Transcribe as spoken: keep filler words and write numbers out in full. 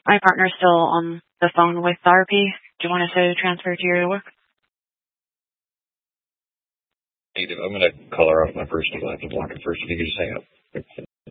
My partner's still on the phone with therapy. Do you want us to transfer to your work? Negative. I'm going to call her off my first. I can block it first if you can just hang up.